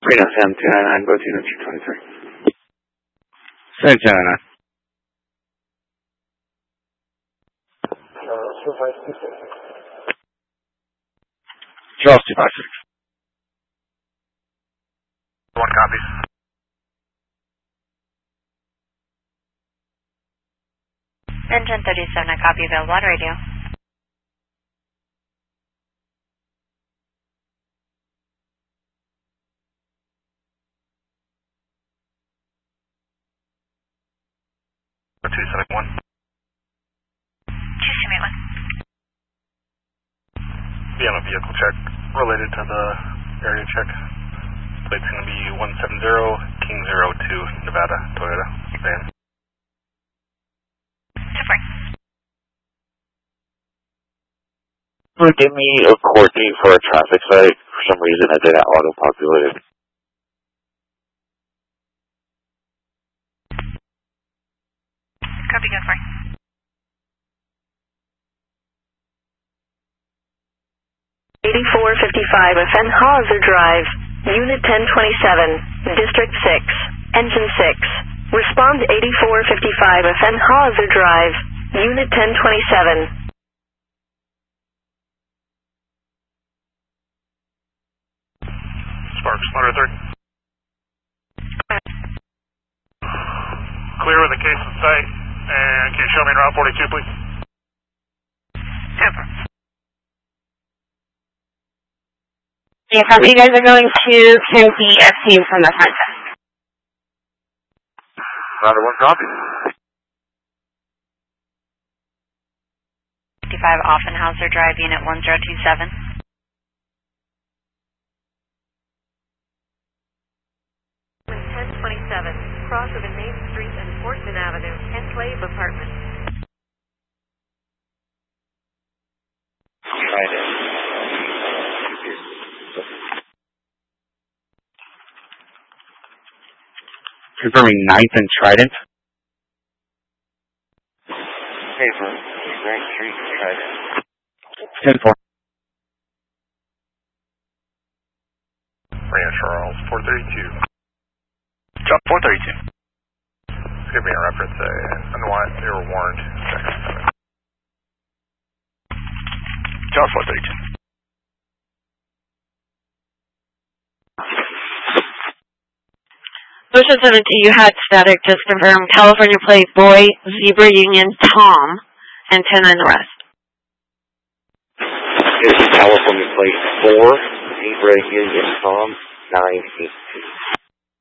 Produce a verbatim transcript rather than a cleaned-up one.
Reno seven two nine nine, go to two twenty-three. seven two nine nine. Uh, two five two six. Charles two five six. One copies. Engine thirty-seven, I copy available on radio. two seven one. two seven one. Be on a vehicle check related to the area check. Plate's going to be one seven zero King zero two Nevada Toyota van. Give me a court date for a traffic site. For some reason, I did that auto-populated. Copy, go for it. eighty-four fifty-five, Fenhauser Drive, Unit ten twenty-seven, District six, Engine six. Respond to eighty-four fifty-five, Fenhauser Drive, Unit ten twenty-seven. Sparks, motor third. Clear with the case in sight. And can you show me in Route forty-two, please? Super. Yeah, copy. You guys are going to Kenzie F T from the front desk. Router one copy. fifty-five Offenhauser Drive, Unit one zero two seven. ten twenty-seven, cross of Main Street and Portman Avenue, Enclave Apartments. Confirming ninth and Trident. Paper, ninth Street, Trident. ten four. Reno Charles, four thirty-two. Drop four thirty-two. Just give me a reference, uh, and why they were warned. Drop four thirty-two. Ocean seventeen, you had static, just confirm California plate boy, Zebra Union Tom, and ten nine the rest. This is California plate four, Zebra Union Tom, nine eight two.